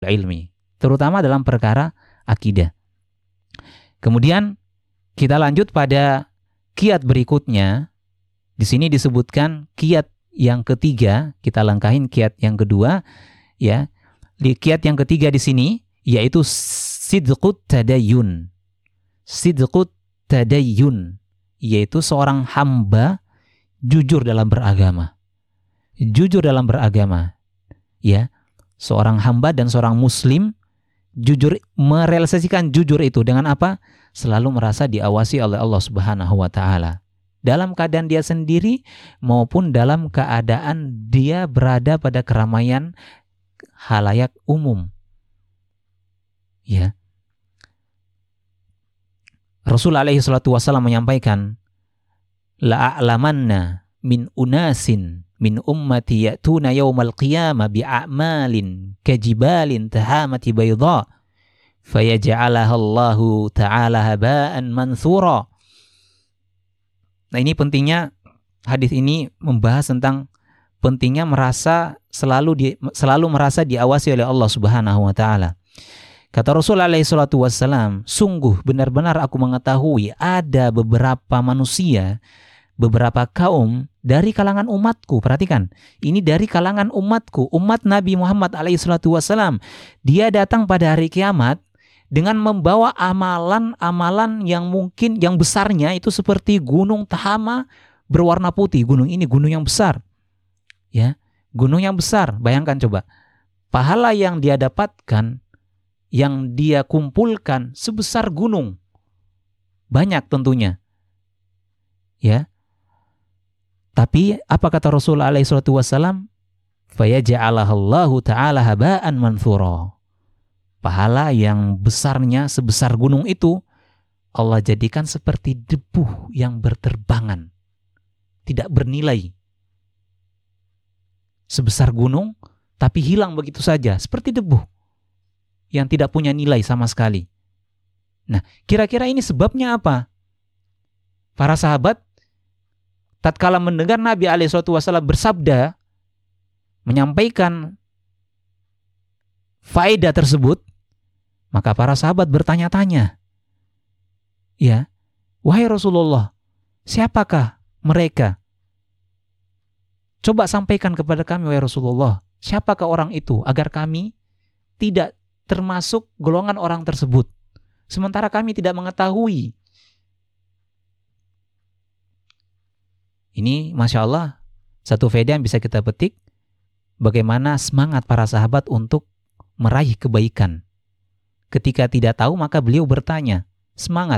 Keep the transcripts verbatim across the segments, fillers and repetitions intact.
ilmi, terutama dalam perkara akidah. Kemudian kita lanjut pada kiat berikutnya. Di sini disebutkan kiat yang ketiga, kita langkahin kiat yang kedua, ya. Di kiat yang ketiga di sini yaitu sidqut tadayyun. Sidqut tadayyun yaitu seorang hamba jujur dalam beragama. Jujur dalam beragama. Ya. Seorang hamba dan seorang muslim jujur, merealisasikan jujur itu dengan apa? Selalu merasa diawasi oleh Allah Subhanahu wa taala. Dalam keadaan dia sendiri maupun dalam keadaan dia berada pada keramaian halayak umum. Ya. Rasul alaihi salatu wasallam menyampaikan, la'a'lamanna min unasin min ummati ya'tuna yawmal qiyamah bi'a'malin kajibalin tahamati bayda fayaj'alaha Allahu ta'ala haba'an mansura. Nah, ini pentingnya hadis ini membahas tentang pentingnya merasa selalu di, selalu merasa diawasi oleh Allah Subhanahu wa taala. Kata Rasul alaihi salatu wassalam, sungguh benar-benar aku mengetahui ada beberapa manusia, beberapa kaum dari kalangan umatku. Perhatikan, ini dari kalangan umatku, umat Nabi Muhammad alaihi salatu wassalam. Dia datang pada hari kiamat dengan membawa amalan-amalan yang mungkin yang besarnya itu seperti gunung Tahama berwarna putih. Gunung ini gunung yang besar. Ya, gunung yang besar. Bayangkan coba. Pahala yang dia dapatkan, yang dia kumpulkan sebesar gunung. Banyak tentunya. Ya. Tapi apa kata Rasul alaihi salatu wassalam? Fayaj'alahallahu ta'ala haba'an manthura. Pahala yang besarnya sebesar gunung itu Allah jadikan seperti debu yang berterbangan, tidak bernilai. Sebesar gunung tapi hilang begitu saja, seperti debu yang tidak punya nilai sama sekali. Nah, kira-kira ini sebabnya apa? Para sahabat tatkala mendengar Nabi alaihi salatu wasallam bersabda, menyampaikan faedah tersebut, maka para sahabat bertanya-tanya, ya, wahai Rasulullah, siapakah mereka? Coba sampaikan kepada kami, wahai Rasulullah, siapakah orang itu, agar kami tidak termasuk golongan orang tersebut, sementara kami tidak mengetahui. Ini Masya Allah satu faedah yang bisa kita petik, bagaimana semangat para sahabat untuk meraih kebaikan. Ketika tidak tahu maka beliau bertanya, semangat.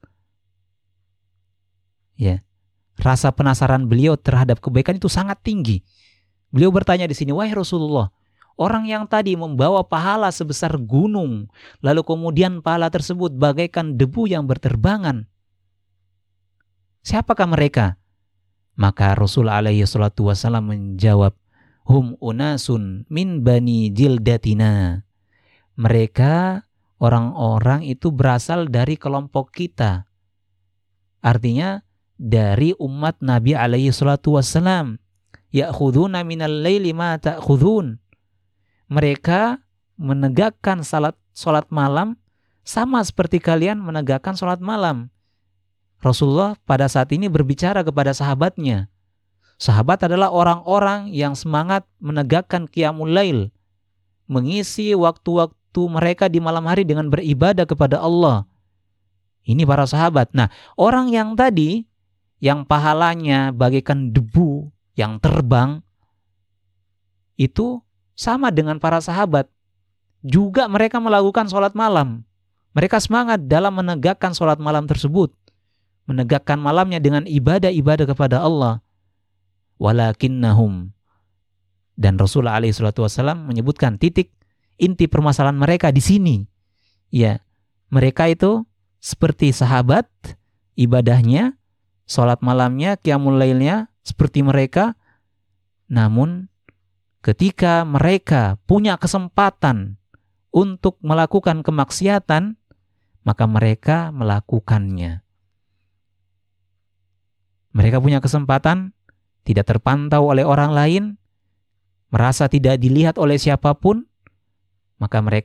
Ya, rasa penasaran beliau terhadap kebaikan itu sangat tinggi. Beliau bertanya di sini, wahai Rasulullah, orang yang tadi membawa pahala sebesar gunung, lalu kemudian pahala tersebut bagaikan debu yang berterbangan, siapakah mereka? Maka Rasul alaihi salatu wasallam menjawab, hum unasun min bani jildatina. Mereka orang-orang itu berasal dari kelompok kita. Artinya dari umat Nabi alaihi salatu wasallam. Ya'khuduna minal laili ma ta'khudun. Mereka menegakkan salat salat malam sama seperti kalian menegakkan salat malam. Rasulullah pada saat ini berbicara kepada sahabatnya. Sahabat adalah orang-orang yang semangat menegakkan qiyamul lail, mengisi waktu-waktu mereka di malam hari dengan beribadah kepada Allah. Ini para sahabat. Nah, orang yang tadi yang pahalanya bagaikan debu yang terbang itu sama dengan para sahabat. Juga mereka melakukan sholat malam. Mereka semangat dalam menegakkan sholat malam tersebut, menegakkan malamnya dengan ibadah-ibadah kepada Allah. Walakinnahum, dan Rasulullah alaihi salatu wasallam menyebutkan titik inti permasalahan mereka di sini. Ya, mereka itu seperti sahabat, ibadahnya, sholat malamnya, qiyamul lailnya seperti mereka. Namun ketika mereka punya kesempatan untuk melakukan kemaksiatan, maka mereka melakukannya. Mereka punya kesempatan, tidak terpantau oleh orang lain, merasa tidak dilihat oleh siapapun, maka mereka